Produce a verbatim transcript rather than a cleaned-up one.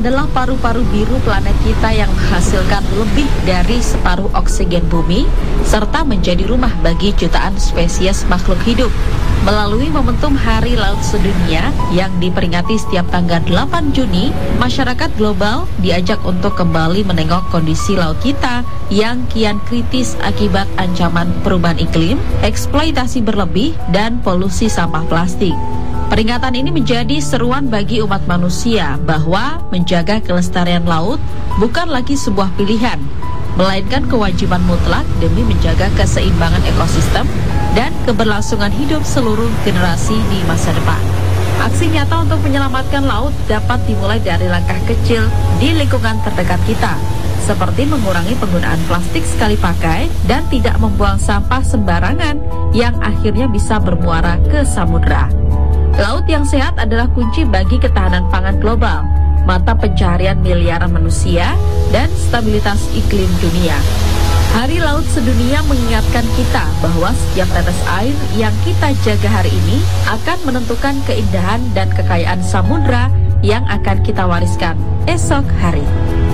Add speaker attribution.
Speaker 1: adalah paru-paru biru planet kita yang menghasilkan lebih dari separuh oksigen bumi, serta menjadi rumah bagi jutaan spesies makhluk hidup. Melalui momentum Hari Laut Sedunia yang diperingati setiap tanggal delapan Juni, masyarakat global diajak untuk kembali menengok kondisi laut kita yang kian kritis akibat ancaman perubahan iklim, eksploitasi berlebih, dan polusi sampah plastik. Peringatan ini menjadi seruan bagi umat manusia bahwa menjaga kelestarian laut bukan lagi sebuah pilihan, melainkan kewajiban mutlak demi menjaga keseimbangan ekosistem dan keberlangsungan hidup seluruh generasi di masa depan. Aksi nyata untuk menyelamatkan laut dapat dimulai dari langkah kecil di lingkungan terdekat kita, seperti mengurangi penggunaan plastik sekali pakai dan tidak membuang sampah sembarangan yang akhirnya bisa bermuara ke samudera. Laut yang sehat adalah kunci bagi ketahanan pangan global, mata pencaharian miliaran manusia, dan stabilitas iklim dunia. Hari Laut Sedunia mengingatkan kita bahwa setiap tetes air yang kita jaga hari ini akan menentukan keindahan dan kekayaan samudera yang akan kita wariskan esok hari.